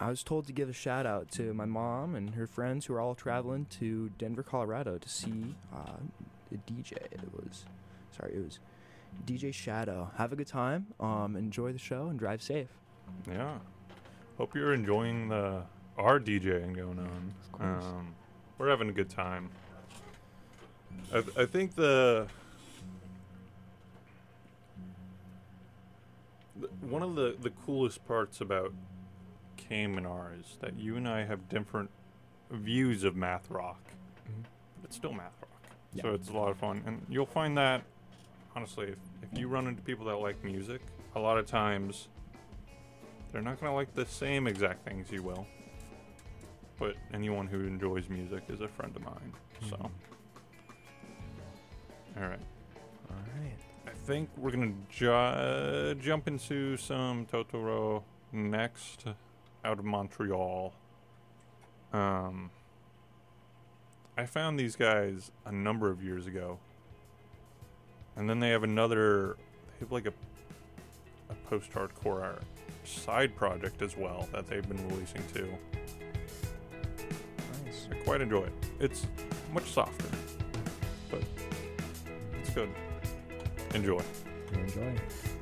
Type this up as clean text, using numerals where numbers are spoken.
I was told to give a shout out to my mom and her friends who are all traveling to Denver, Colorado to see the DJ. It was DJ Shadow. Have a good time. Enjoy the show and drive safe. Yeah. Hope you're enjoying our DJing going on. Of course. We're having a good time. I think one of the coolest parts about Cayman is that you and I have different views of math rock. Mm-hmm. But it's still math rock. Yeah. So it's a lot of fun. And you'll find that, honestly, if you run into people that like music, a lot of times they're not going to like the same exact things you will. But anyone who enjoys music is a friend of mine. Mm-hmm. So, all right. All I think we're going to jump into some Totoro next out of Montreal. I found these guys a number of years ago. And then they have like a post-hardcore side project as well that they've been releasing too. Nice. I quite enjoy it. It's much softer, but it's good. Enjoy. Enjoy.